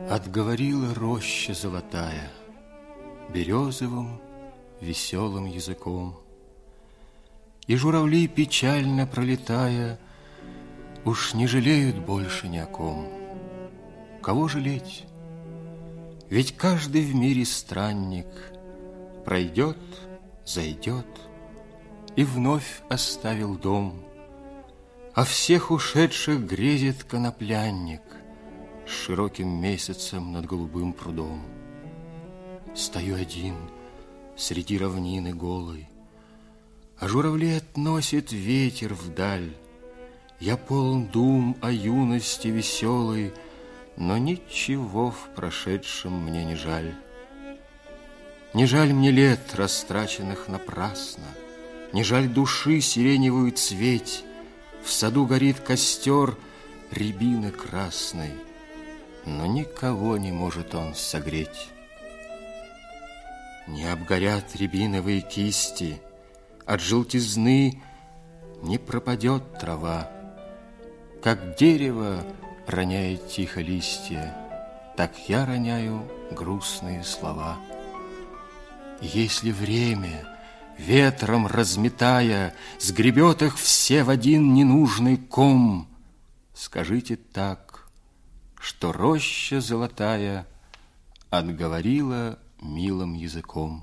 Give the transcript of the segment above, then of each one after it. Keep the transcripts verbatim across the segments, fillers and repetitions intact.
Отговорила роща золотая березовым веселым языком, и журавли, печально пролетая, уж не жалеют больше ни о ком. Кого жалеть? Ведь каждый в мире странник пройдет, зайдет и вновь оставил дом. О всех ушедших грезит коноплянник с широким месяцем над голубым прудом. Стою один среди равнины голой, а журавлей относит ветер вдаль. Я полон дум о юности веселой, но ничего в прошедшем мне не жаль. Не жаль мне лет, растраченных напрасно, не жаль души сиреневую цветь. В саду горит костер рябины красной, но никого не может он согреть. Не обгорят рябиновые кисти, от желтизны не пропадет трава. Как дерево роняет тихо листья, так я роняю грустные слова. Если время, ветром разметая, сгребет их все в один ненужный ком, скажите так, что роща золотая отговорила милым языком.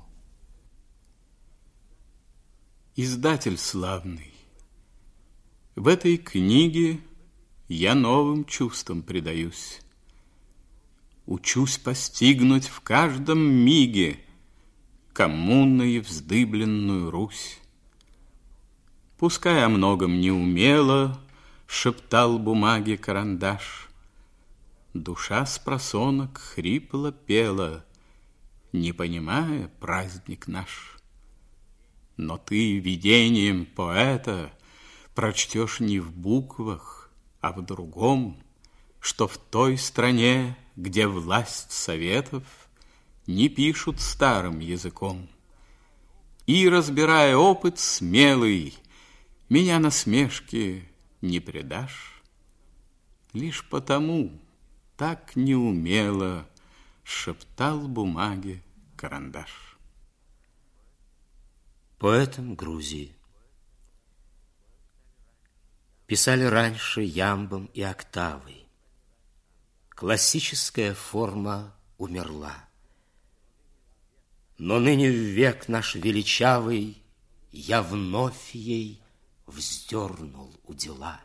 Издатель славный, в этой книге я новым чувствам предаюсь. Учусь постигнуть в каждом миге коммунной вздыбленную Русь. Пускай о многом неумело шептал бумаге карандаш, душа спросонок хрипло пела, не понимая праздник наш. Но ты видением поэта прочтешь не в буквах, а в другом, что в той стране, где власть советов, не пишут старым языком. И, разбирая опыт смелый, меня насмешки не предашь. Лишь потому так неумело шептал бумаге карандаш. Поэтам Грузии писали раньше ямбом и октавой. Классическая форма умерла. Но ныне в век наш величавый я вновь ей вздернул удила.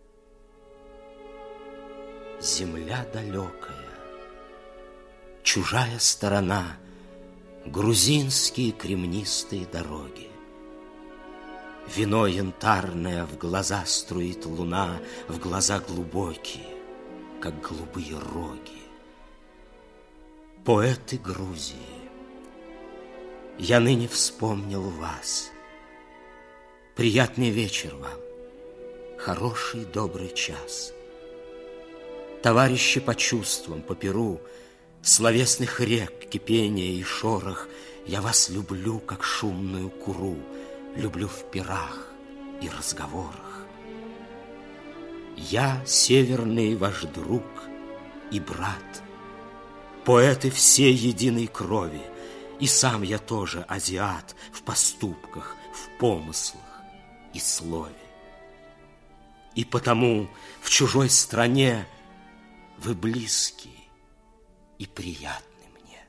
Земля далекая, чужая сторона, грузинские кремнистые дороги. Вино янтарное в глаза струит луна, в глаза глубокие, как голубые роги. Поэты Грузии, я ныне вспомнил вас. Приятный вечер вам, хороший добрый час. Товарищи по чувствам, по перу, словесных рек, кипения и шорох, я вас люблю, как шумную куру, люблю в пирах и разговорах. Я северный ваш друг и брат, поэты все единой крови, и сам я тоже азиат в поступках, в помыслах и слове. И потому в чужой стране вы близкие и приятны мне.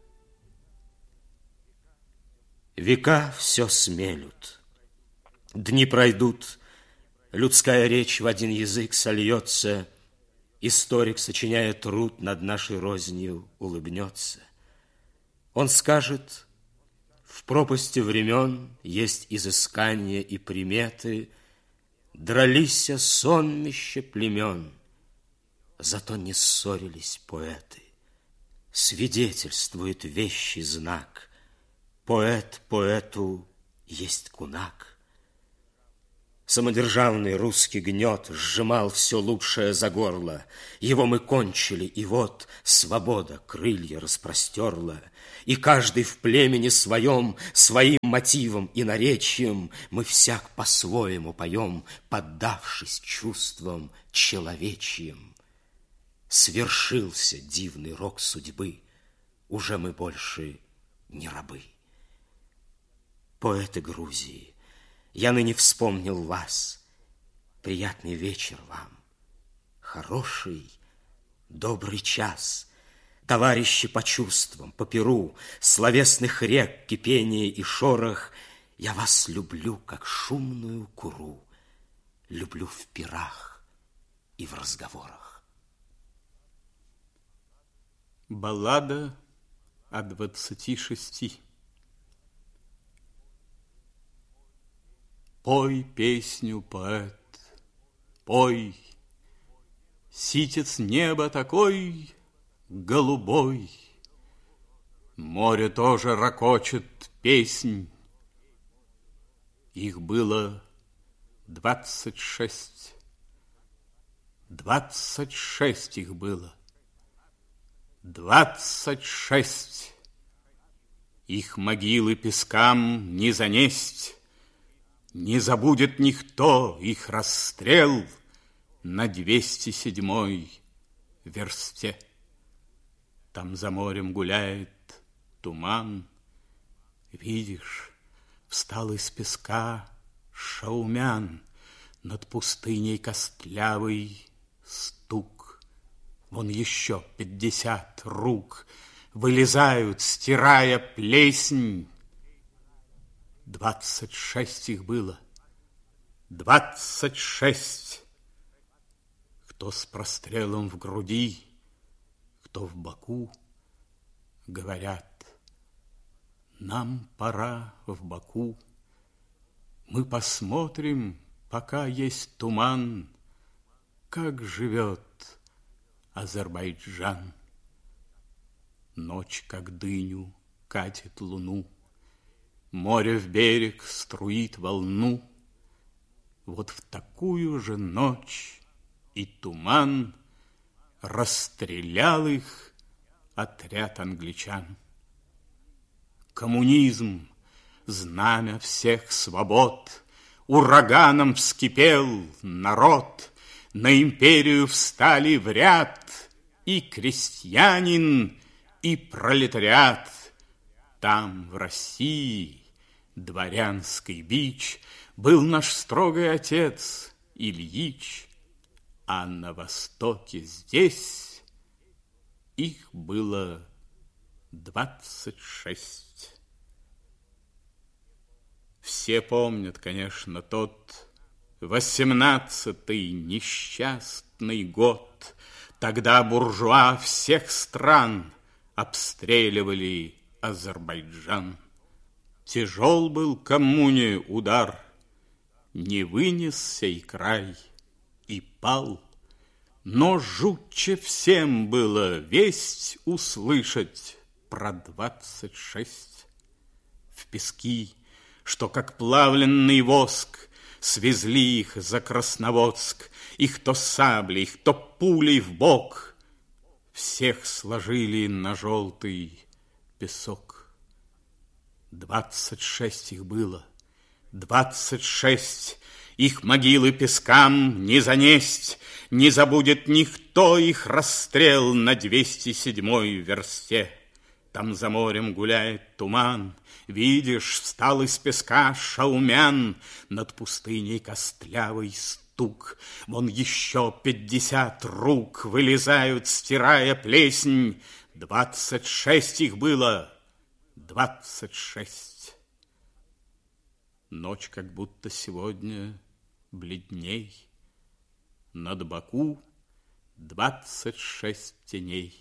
Века все смелют, дни пройдут, людская речь в один язык сольется, историк, сочиняя труд над нашей рознью, улыбнется. Он скажет, в пропасти времен есть изыскания и приметы, дрались сонмище племен, зато не ссорились поэты. Свидетельствует вещий знак, поэт поэту есть кунак. Самодержавный русский гнет сжимал все лучшее за горло. Его мы кончили, и вот свобода крылья распростерла. И каждый в племени своем, своим мотивом и наречием мы всяк по-своему поем, поддавшись чувствам человечьим. Свершился дивный рок судьбы, уже мы больше не рабы. Поэты Грузии, я ныне вспомнил вас. Приятный вечер вам, хороший, добрый час. Товарищи по чувствам, по перу, словесных рек, кипение и шорох, я вас люблю, как шумную куру, люблю в пирах и в разговорах. Баллада о двадцати шести. Пой песню, поэт, пой, ситец неба такой голубой, море тоже ракочет песнь. Их было двадцать шесть, двадцать шесть их было, двадцать шесть. Их могилы пескам не занесть, не забудет никто их расстрел на двести седьмой версте. Там за морем гуляет туман, видишь, встал из песка Шаумян, над пустыней костлявый стук. Вон еще пятьдесят рук вылезают, стирая плесень. Двадцать шесть их было, двадцать шесть. Кто с прострелом в груди, кто в боку, говорят, нам пора в Баку. Мы посмотрим, пока есть туман, как живет Азербайджан. Ночь, как дыню, катит луну, море в берег струит волну. Вот в такую же ночь и туман расстрелял их отряд англичан. Коммунизм, знамя всех свобод, ураганом вскипел народ. На империю встали в ряд и крестьянин, и пролетариат. Там, в России, дворянский бич, был наш строгий отец Ильич, а на Востоке здесь их было двадцать шесть. Все помнят, конечно, тот восемнадцатый несчастный год. Тогда буржуа всех стран обстреливали Азербайджан. Тяжел был коммуне удар, не вынес сей край и пал. Но жутче всем было весть услышать про двадцать шесть. В пески, что как плавленный воск, свезли их за Красноводск, их то саблей, их то пулей в бок, всех сложили на желтый песок. Двадцать шесть их было, двадцать шесть. Их могилы пескам не занесть, не забудет никто их расстрел на двести седьмой версте. Там за морем гуляет туман, видишь, встал из песка Шаумян, над пустыней костлявый стук. Вон еще пятьдесят рук вылезают, стирая плесень. Двадцать шесть их было, двадцать шесть. Ночь как будто сегодня бледней, над Баку двадцать шесть теней.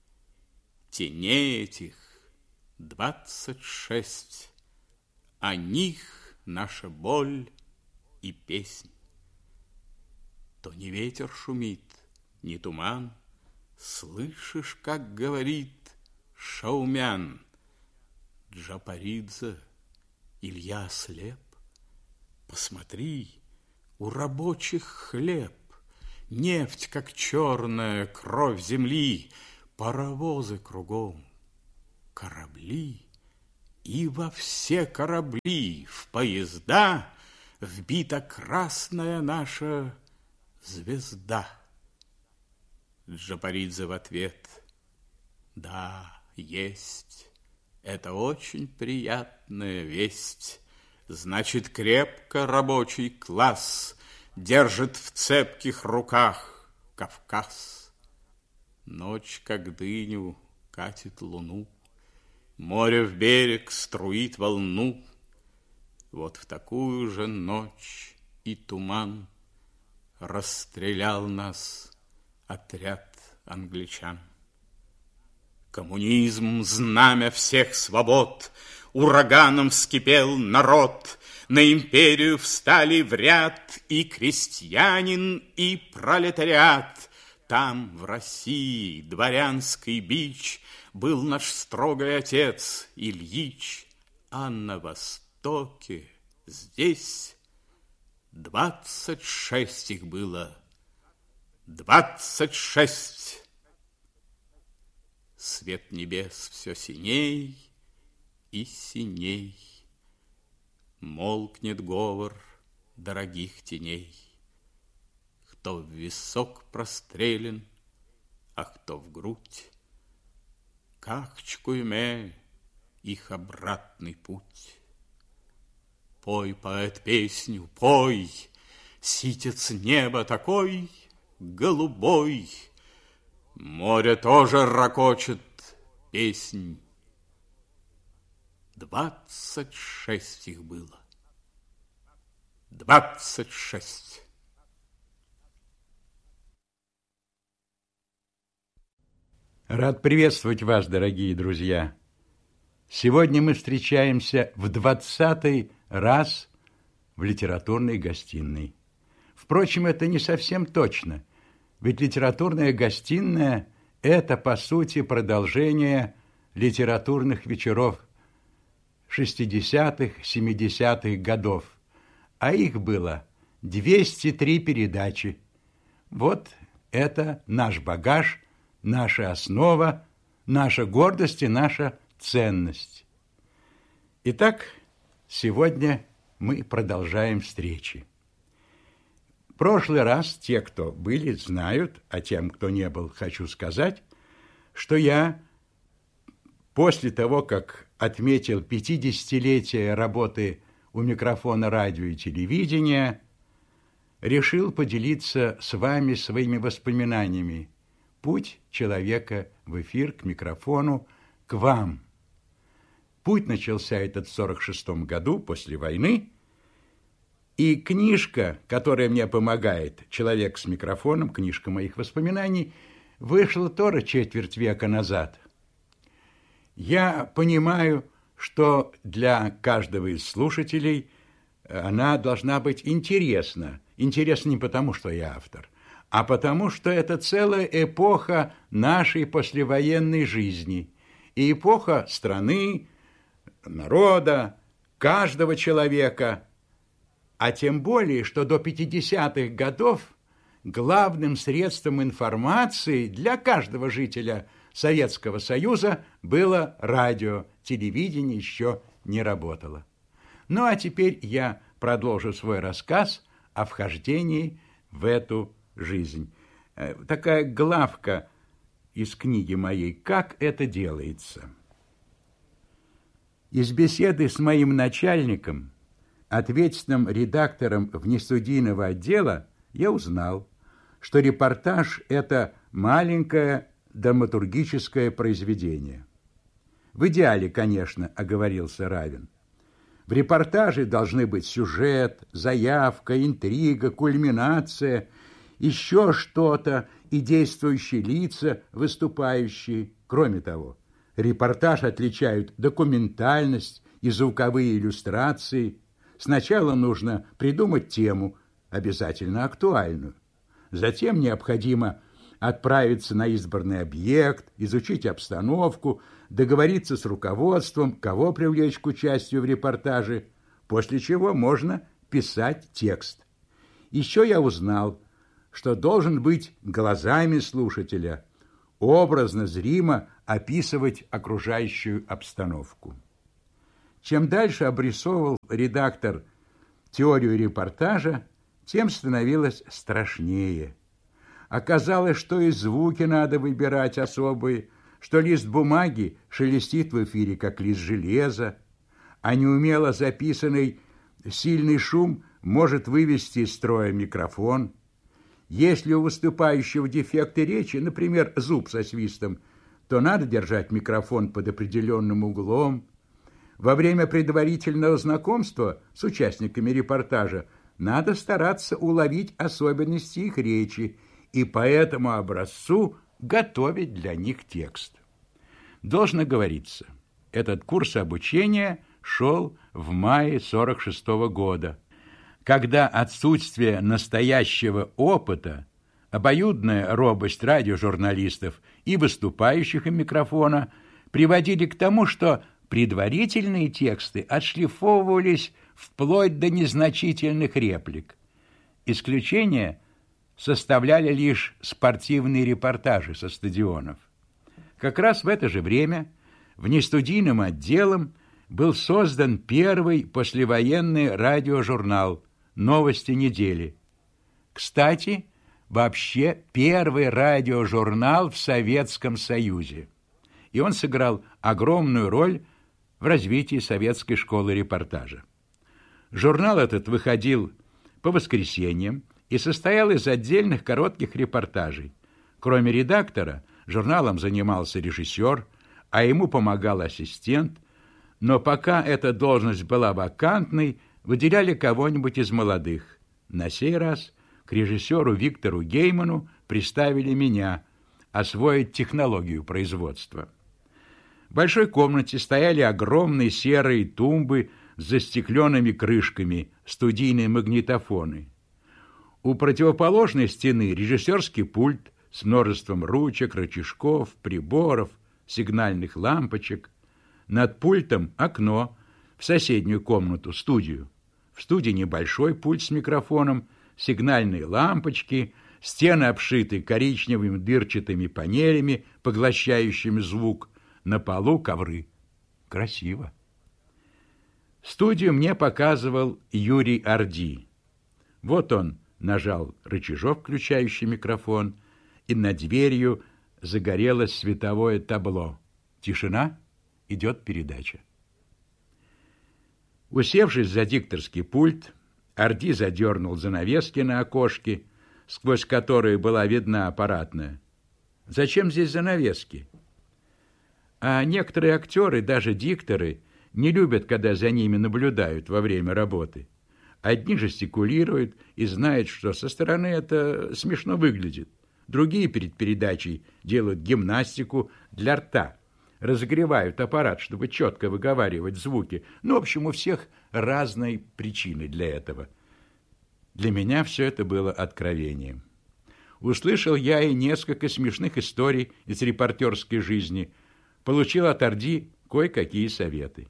Теней этих двадцать шесть, о них наша боль и песнь. То не ветер шумит, не туман, слышишь, как говорит Шаумян. Джапаридзе, Илья слеп, посмотри, у рабочих хлеб, нефть, как черная кровь земли, паровозы кругом, корабли, и во все корабли, в поезда вбита красная наша звезда. Джапаридзе в ответ: да, есть. Это очень приятная весть. Значит, крепко рабочий класс держит в цепких руках Кавказ. Ночь, как дыню, катит луну, море в берег струит волну. Вот в такую же ночь и туман расстрелял нас отряд англичан. Коммунизм, знамя всех свобод, ураганом вскипел народ. На империю встали в ряд и крестьянин, и пролетариат. Там, в России, дворянский бич был наш строгий отец Ильич, а на востоке здесь двадцать шесть их было, двадцать шесть. Свет небес все синей и синей. Молкнет говор дорогих теней. Кто в висок прострелен, а кто в грудь. Как чкуйме их обратный путь. Пой, поэт, песню, пой, ситец неба такой голубой. Море тоже ракочет песнь. Двадцать шесть их было. Двадцать шесть. Рад приветствовать вас, дорогие друзья. Сегодня мы встречаемся в двадцатый раз в литературной гостиной. Впрочем, это не совсем точно, ведь литературная гостиная – это, по сути, продолжение литературных вечеров шестидесятых, семидесятых годов, а их было двести три передачи. Вот это наш багаж, наша основа, наша гордость и наша ценность. Итак, сегодня мы продолжаем встречи. В прошлый раз те, кто были, знают, а тем, кто не был, хочу сказать, что я после того, как отметил пятидесятилетие работы у микрофона радио и телевидения, решил поделиться с вами своими воспоминаниями. Путь человека в эфир, к микрофону, к вам. Путь начался этот в сорок шестом году, после войны, и книжка, которая мне помогает, «Человек с микрофоном», книжка моих воспоминаний, вышла тоже четверть века назад. Я понимаю, что для каждого из слушателей она должна быть интересна. Интересна не потому, что я автор, а потому, что это целая эпоха нашей послевоенной жизни и эпоха страны, народа, каждого человека. А тем более, что до пятидесятых годов главным средством информации для каждого жителя Советского Союза было радио, телевидение еще не работало. Ну а теперь я продолжу свой рассказ о вхождении в эту жизнь. Такая главка из книги моей «Как это делается». Из беседы с моим начальником, ответственным редактором внестудийного отдела, я узнал, что репортаж – это маленькое драматургическое произведение. В идеале, конечно, оговорился Равин. В репортаже должны быть сюжет, заявка, интрига, кульминация, еще что-то и действующие лица, выступающие. Кроме того, репортаж отличают документальность и звуковые иллюстрации. Сначала нужно придумать тему, обязательно актуальную. Затем необходимо отправиться на избранный объект, изучить обстановку, договориться с руководством, кого привлечь к участию в репортаже, после чего можно писать текст. Еще я узнал, что должен быть глазами слушателя, образно, зримо описывать окружающую обстановку. Чем дальше обрисовывал редактор теорию репортажа, тем становилось страшнее. Оказалось, что и звуки надо выбирать особые, что лист бумаги шелестит в эфире, как лист железа, а неумело записанный сильный шум может вывести из строя микрофон. Если у выступающего дефекты речи, например, зуб со свистом, то надо держать микрофон под определенным углом. Во время предварительного знакомства с участниками репортажа надо стараться уловить особенности их речи и по этому образцу готовить для них текст. Должно говориться, этот курс обучения шел в мае сорок шестого года, когда отсутствие настоящего опыта, обоюдная робость радиожурналистов и выступающих у микрофона приводили к тому, что предварительные тексты отшлифовывались вплоть до незначительных реплик. Исключение составляли лишь спортивные репортажи со стадионов. Как раз в это же время внестудийным отделом был создан первый послевоенный радиожурнал «Новости недели». Кстати, вообще первый радиожурнал в Советском Союзе. И он сыграл огромную роль в развитии советской школы репортажа. Журнал этот выходил по воскресеньям и состоял из отдельных коротких репортажей. Кроме редактора, журналом занимался режиссер, а ему помогал ассистент, но пока эта должность была вакантной, выделяли кого-нибудь из молодых. На сей раз к режиссеру Виктору Гейману приставили меня освоить технологию производства. В большой комнате стояли огромные серые тумбы с застекленными крышками, студийные магнитофоны. У противоположной стены режиссерский пульт с множеством ручек, рычажков, приборов, сигнальных лампочек. Над пультом окно в соседнюю комнату, студию. В студии небольшой пульт с микрофоном, сигнальные лампочки, стены обшиты коричневыми дырчатыми панелями, поглощающими звук, на полу ковры. Красиво. Студию мне показывал Юрий Орди. Вот он нажал рычажок, включающий микрофон, и над дверью загорелось световое табло. Тишина, идет передача. Усевшись за дикторский пульт, Орди задернул занавески на окошке, сквозь которые была видна аппаратная. Зачем здесь занавески? А некоторые актеры, даже дикторы, не любят, когда за ними наблюдают во время работы. Одни жестикулируют и знают, что со стороны это смешно выглядит. Другие перед передачей делают гимнастику для рта, разогревают аппарат, чтобы четко выговаривать звуки. Ну, в общем, у всех разные причины для этого. Для меня все это было откровением. Услышал я и несколько смешных историй из репортерской жизни, получил от Орди кое-какие советы.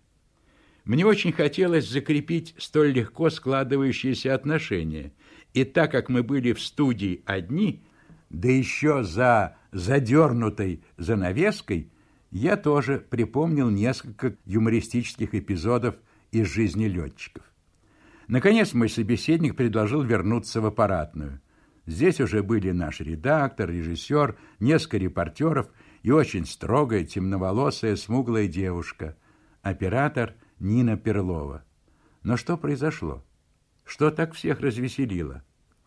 Мне очень хотелось закрепить столь легко складывающиеся отношения, и так как мы были в студии одни, да еще за задернутой занавеской, я тоже припомнил несколько юмористических эпизодов из жизни летчиков. Наконец мой собеседник предложил вернуться в аппаратную. Здесь уже были наш редактор, режиссер, несколько репортеров и очень строгая, темноволосая, смуглая девушка, оператор Нина Перлова. Но что произошло? Что так всех развеселило?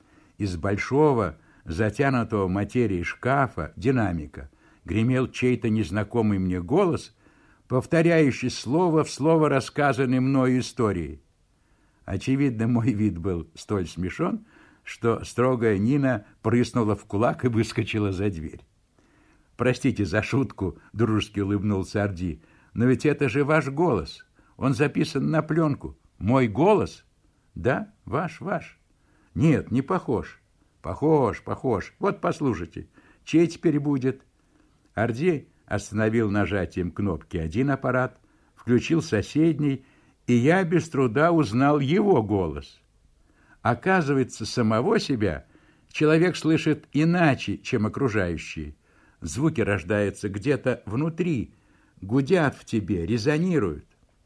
Из большого, затянутого материей шкафа, динамика, гремел чей-то незнакомый мне голос, повторяющий слово в слово рассказанной мною истории. Очевидно, мой вид был столь смешон, что строгая Нина прыснула в кулак и выскочила за дверь. «Простите за шутку», — дружески улыбнулся Орди, «но ведь это же ваш голос. Он записан на пленку. Мой голос?» «Да, ваш, ваш». «Нет, не похож». «Похож, похож. Вот послушайте. Чей теперь будет?» Орди остановил нажатием кнопки один аппарат, включил соседний, и я без труда узнал его голос. Оказывается, самого себя человек слышит иначе, чем окружающие. Звуки рождаются где-то внутри, гудят в тебе, резонируют.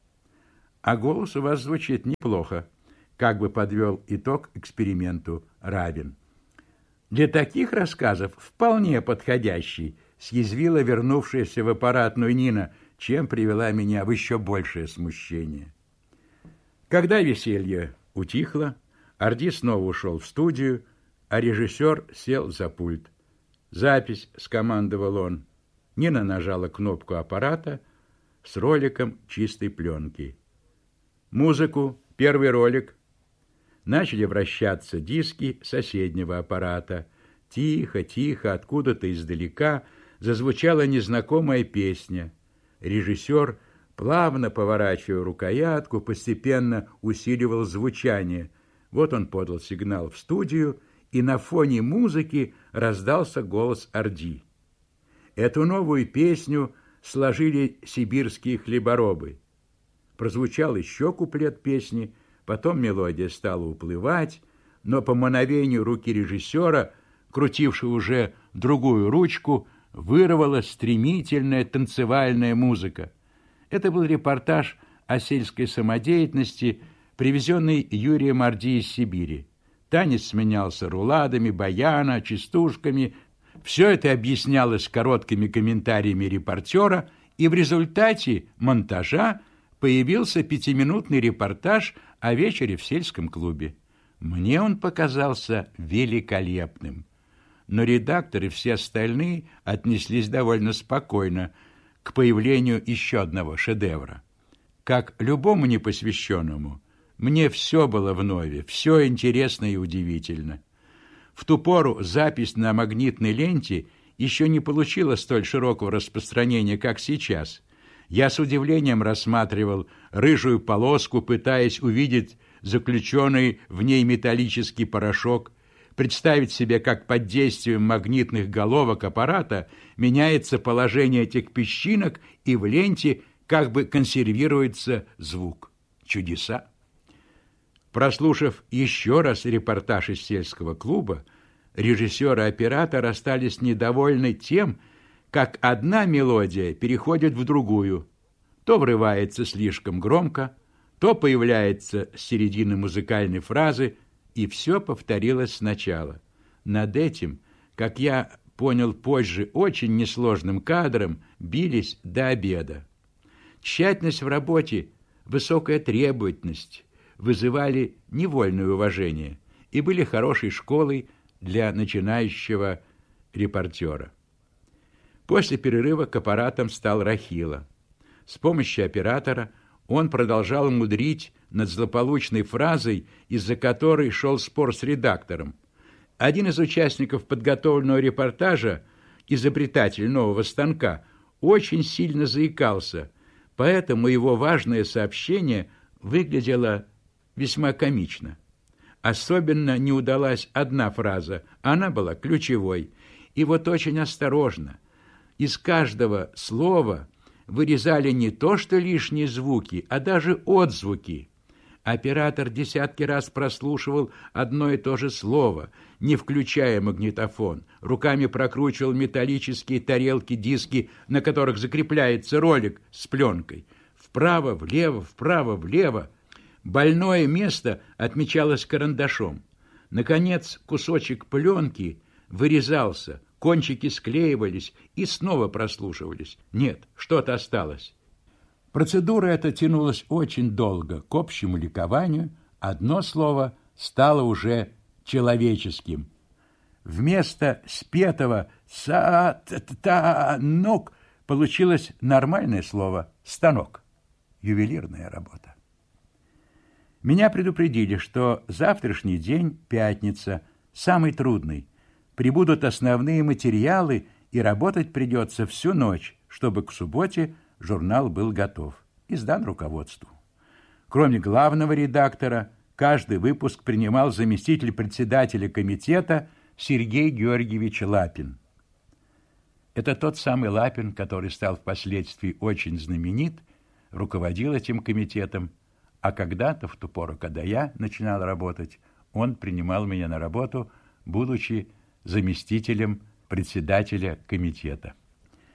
А голос у вас звучит неплохо, как бы подвел итог эксперименту Равин. Для таких рассказов вполне подходящий, съязвила вернувшаяся в аппаратную Нина, чем привела меня в еще большее смущение. Когда веселье утихло, Орди снова ушел в студию, а режиссер сел за пульт. «Запись», — скомандовал он. Нина нажала кнопку аппарата с роликом чистой пленки. «Музыку, первый ролик». Начали вращаться диски соседнего аппарата. Тихо, тихо, откуда-то издалека зазвучала незнакомая песня. Режиссер, плавно поворачивая рукоятку, постепенно усиливал звучание. Вот он подал сигнал в студию, и на фоне музыки раздался голос Орди. Эту новую песню сложили сибирские хлеборобы. Прозвучал еще куплет песни, потом мелодия стала уплывать, но по мановению руки режиссера, крутившего уже другую ручку, вырвалась стремительная танцевальная музыка. Это был репортаж о сельской самодеятельности, привезенный Юрием Орди из Сибири. Танец сменялся руладами, баяна, частушками. Все это объяснялось короткими комментариями репортера, и в результате монтажа появился пятиминутный репортаж о вечере в сельском клубе. Мне он показался великолепным. Но редактор и все остальные отнеслись довольно спокойно к появлению еще одного шедевра. Как любому непосвященному, мне все было вновь, все интересно и удивительно. В ту пору запись на магнитной ленте еще не получила столь широкого распространения, как сейчас. Я с удивлением рассматривал рыжую полоску, пытаясь увидеть заключенный в ней металлический порошок, представить себе, как под действием магнитных головок аппарата меняется положение этих песчинок, и в ленте как бы консервируется звук. Чудеса! Прослушав еще раз репортаж из сельского клуба, режиссер и оператор остались недовольны тем, как одна мелодия переходит в другую. То врывается слишком громко, то появляется с середины музыкальной фразы, и все повторилось сначала. Над этим, как я понял позже, очень несложным кадром бились до обеда. Тщательность в работе, высокая требовательность вызывали невольное уважение и были хорошей школой для начинающего репортера. После перерыва к аппаратам стал Рахила. С помощью оператора он продолжал мудрить над злополучной фразой, из-за которой шел спор с редактором. Один из участников подготовленного репортажа, изобретатель нового станка, очень сильно заикался, поэтому его важное сообщение выглядело весьма комично. Особенно не удалась одна фраза, она была ключевой. И вот очень осторожно, из каждого слова вырезали не то что лишние звуки, а даже отзвуки. Оператор десятки раз прослушивал одно и то же слово, не включая магнитофон, руками прокручивал металлические тарелки, диски, на которых закрепляется ролик с пленкой. Вправо, влево, вправо, влево. Больное место отмечалось карандашом. Наконец, кусочек пленки вырезался, кончики склеивались и снова прослушивались. Нет, что-то осталось. Процедура эта тянулась очень долго. К общему ликованию одно слово стало уже человеческим. Вместо спетого «са-та-та-нок» получилось нормальное слово «станок». Ювелирная работа. Меня предупредили, что завтрашний день, пятница, самый трудный. Прибудут основные материалы, и работать придется всю ночь, чтобы к субботе журнал был готов и сдан руководству. Кроме главного редактора, каждый выпуск принимал заместитель председателя комитета Сергей Георгиевич Лапин. Это тот самый Лапин, который стал впоследствии очень знаменит, руководил этим комитетом, а когда-то, в ту пору, когда я начинал работать, он принимал меня на работу, будучи заместителем председателя комитета.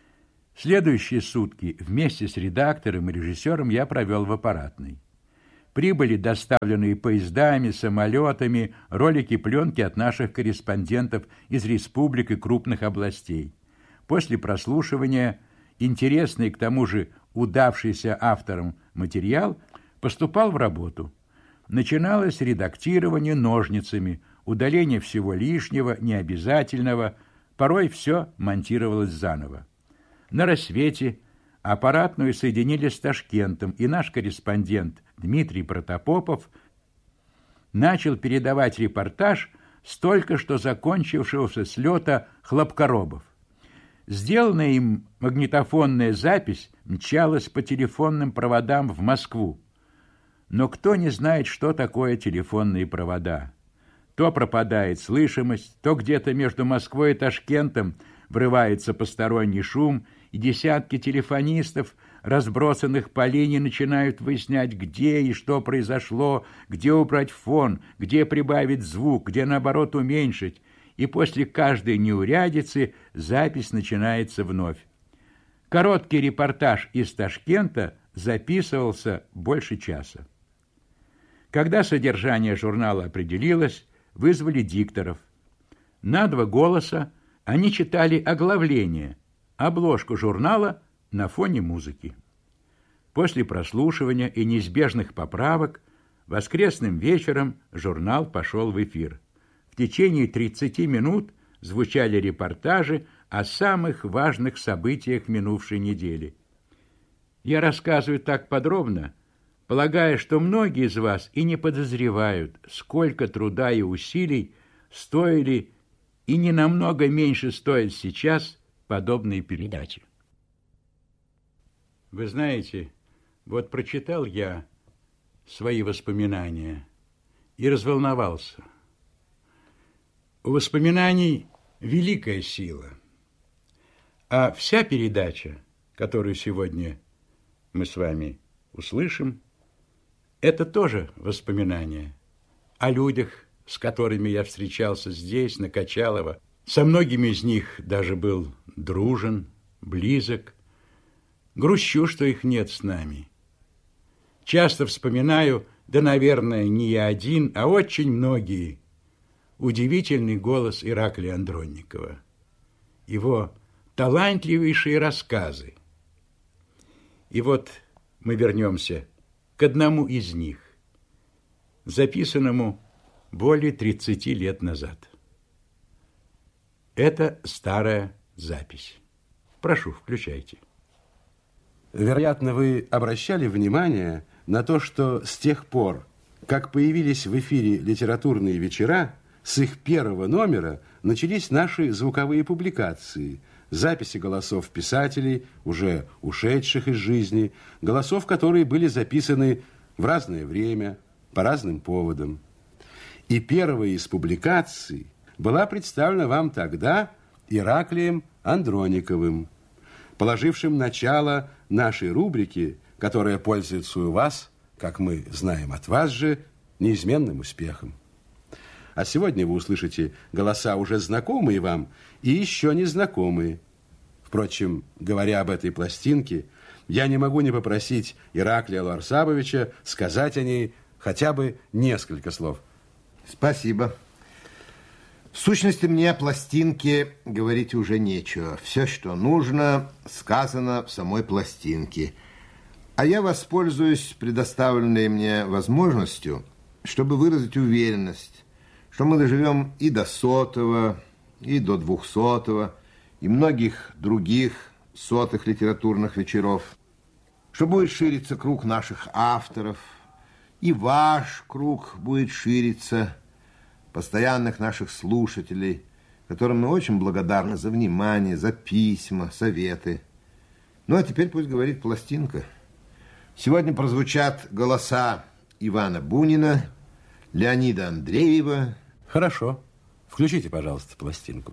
Следующие сутки вместе с редактором и режиссером я провел в аппаратной. Прибыли, доставленные поездами, самолетами, ролики, пленки от наших корреспондентов из республик и крупных областей. После прослушивания интересный, к тому же удавшийся авторам материал поступал в работу. Начиналось редактирование ножницами, удаление всего лишнего, необязательного, порой все монтировалось заново. На рассвете аппаратную соединили с Ташкентом, и наш корреспондент Дмитрий Протопопов начал передавать репортаж с только что закончившегося слета хлопкоробов. Сделанная им магнитофонная запись мчалась по телефонным проводам в Москву. Но кто не знает, что такое телефонные провода? То пропадает слышимость, то где-то между Москвой и Ташкентом врывается посторонний шум, и десятки телефонистов, разбросанных по линии, начинают выяснять, где и что произошло, где убрать фон, где прибавить звук, где, наоборот, уменьшить. И после каждой неурядицы запись начинается вновь. Короткий репортаж из Ташкента записывался больше часа. Когда содержание журнала определилось, вызвали дикторов. На два голоса они читали оглавление, обложку журнала на фоне музыки. После прослушивания и неизбежных поправок воскресным вечером журнал пошел в эфир. В течение тридцати минут звучали репортажи о самых важных событиях минувшей недели. Я рассказываю так подробно, полагая, что многие из вас и не подозревают, сколько труда и усилий стоили и не намного меньше стоят сейчас подобные передачи. Вы знаете, вот прочитал я свои воспоминания и разволновался. У воспоминаний великая сила, а вся передача, которую сегодня мы с вами услышим, это тоже воспоминания о людях, с которыми я встречался здесь, на Качалово. Со многими из них даже был дружен, близок. Грущу, что их нет с нами. Часто вспоминаю, да, наверное, не я один, а очень многие, удивительный голос Ираклия Андронникова, его талантливейшие рассказы. И вот мы вернемся к одному из них, записанному более тридцати лет назад. Это старая запись. Прошу, включайте. Вероятно, вы обращали внимание на то, что с тех пор, как появились в эфире литературные вечера, с их первого номера начались наши звуковые публикации, записи голосов писателей, уже ушедших из жизни, голосов, которые были записаны в разное время, по разным поводам. И первая из публикаций была представлена вам тогда Ираклием Андрониковым, положившим начало нашей рубрике, которая пользуется у вас, как мы знаем от вас же, неизменным успехом. А сегодня вы услышите голоса, уже знакомые вам и еще не знакомые. Впрочем, говоря об этой пластинке, я не могу не попросить Ираклия Луарсабовича сказать о ней хотя бы несколько слов. Спасибо. В сущности, мне о пластинке говорить уже нечего. Все, что нужно, сказано в самой пластинке. А я воспользуюсь предоставленной мне возможностью, чтобы выразить уверенность, что мы доживем и до сотого, и до двухсотого, и многих других сотых литературных вечеров, что будет шириться круг наших авторов, и ваш круг будет шириться, постоянных наших слушателей, которым мы очень благодарны за внимание, за письма, советы. Ну, а теперь пусть говорит пластинка. Сегодня прозвучат голоса Ивана Бунина, Леонида Андреева. Хорошо. Включите, пожалуйста, пластинку.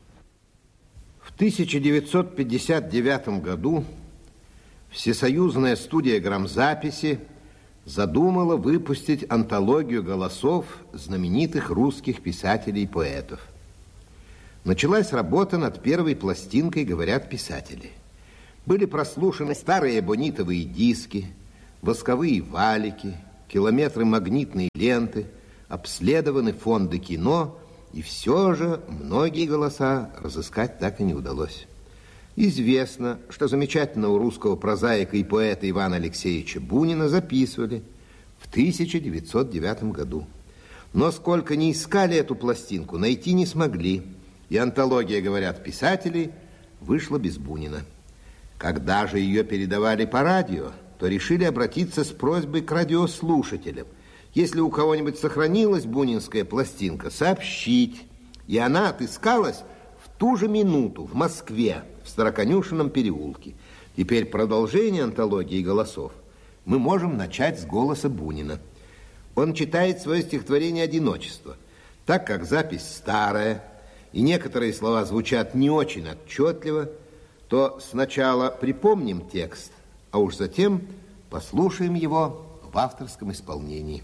В тысяча девятьсот пятьдесят девятом году Всесоюзная студия грамзаписи задумала выпустить антологию голосов знаменитых русских писателей и поэтов. Началась работа над первой пластинкой, говорят писатели. Были прослушаны старые эбонитовые диски, восковые валики, километры магнитной ленты, обследованы фонды кино, и все же многие голоса разыскать так и не удалось. Известно, что замечательного русского прозаика и поэта Ивана Алексеевича Бунина записывали в тысяча девятьсот девятом году. Но сколько ни искали эту пластинку, найти не смогли. И антология, говорят писателей, вышла без Бунина. Когда же ее передавали по радио, то решили обратиться с просьбой к радиослушателям. Если у кого-нибудь сохранилась бунинская пластинка, сообщить. И она отыскалась в ту же минуту в Москве, в Староконюшенном переулке. Теперь продолжение антологии голосов мы можем начать с голоса Бунина. Он читает свое стихотворение «Одиночество». Так как запись старая, и некоторые слова звучат не очень отчетливо, то сначала припомним текст, а уж затем послушаем его в авторском исполнении.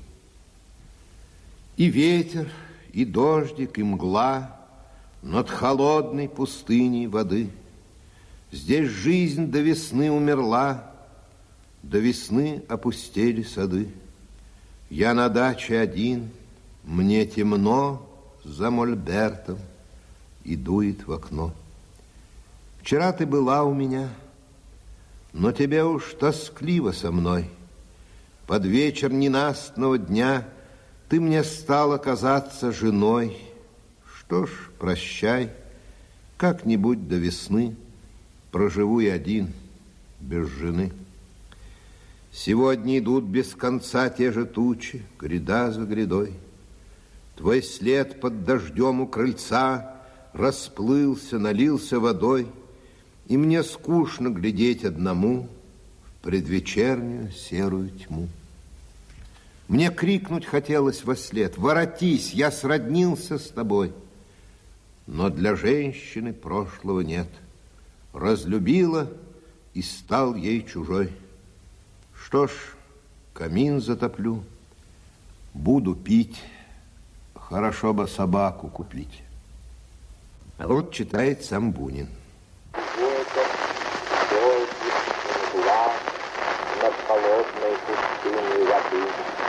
И ветер, и дождик, и мгла над холодной пустыней воды. Здесь жизнь до весны умерла, до весны опустели сады. Я на даче один, мне темно за мольбертом, и дует в окно. Вчера ты была у меня, но тебе уж тоскливо со мной. Под вечер ненастного дня ты мне стала казаться женой. Что ж, прощай, как-нибудь до весны проживу я один, без жены. Сегодня идут без конца те же тучи, гряда за грядой. Твой след под дождем у крыльца расплылся, налился водой, и мне скучно глядеть одному в предвечернюю серую тьму. Мне крикнуть хотелось вослед: воротись, я сроднился с тобой. Но для женщины прошлого нет. Разлюбила и стал ей чужой. Что ж, камин затоплю, буду пить, хорошо бы собаку купить. А вот читает сам Бунин. Ветер, дождик, мгла над холодной пустыней воды.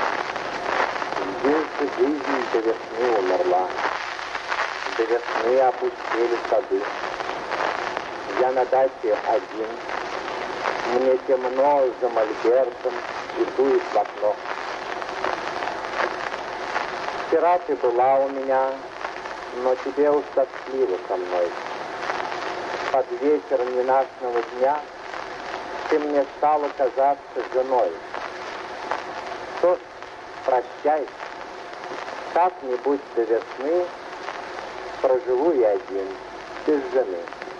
Здесь жизнь до весны умерла, до весны опустили сады. Я на даче один, мне темно за мольбертом и дует в окно. Вчера ты была у меня, но тебе уж тоскливо со мной. Под вечер ненастного дня ты мне стала казаться женой. Что ж, прощай, как-нибудь до весны проживу я один, без жены.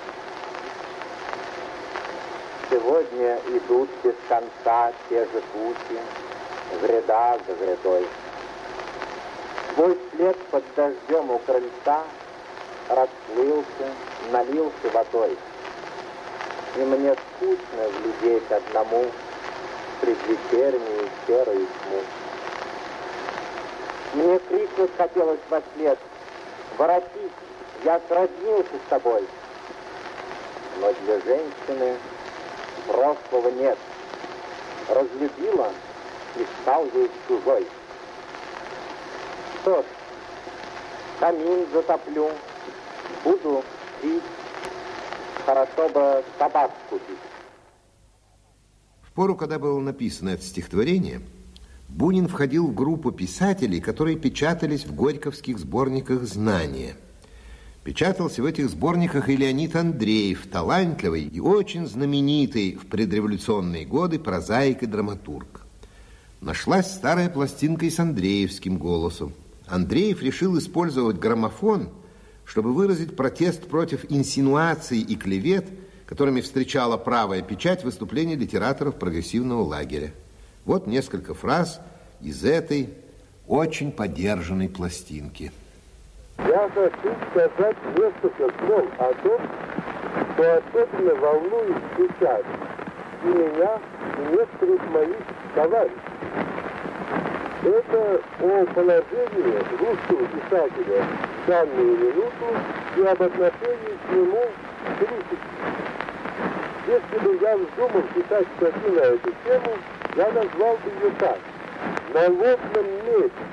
Сегодня идут без конца те же тучи, гряда за грядой. Твой след под дождем у крыльца расплылся, налился водой. И мне скучно глядеть одному в предвечернюю серую тьму. Мне крикнуть хотелось вослед: воротись, я сроднился с тобой. Но для женщины прошлого нет. Разлюбила и стал ей чужой. Что ж, камин затоплю, буду пить, хорошо бы собак купить. В пору, когда было написано это стихотворение, Бунин входил в группу писателей, которые печатались в горьковских сборниках «Знания». Печатался в этих сборниках и Леонид Андреев, талантливый и очень знаменитый в предреволюционные годы прозаик и драматург. Нашлась старая пластинка и с андреевским голосом. Андреев решил использовать граммофон, чтобы выразить протест против инсинуаций и клевет, которыми встречала правая печать выступлений литераторов прогрессивного лагеря. Вот несколько фраз из этой очень подержанной пластинки. Я хочу сказать несколько слов о том, что особенно волнует сейчас и меня, и некоторых моих товарищей. Это о положении русского писателя в данную минуту и об отношении к нему критики. Если бы я вздумал писать статью на эту тему, я назвал бы ее так: на лобном месте.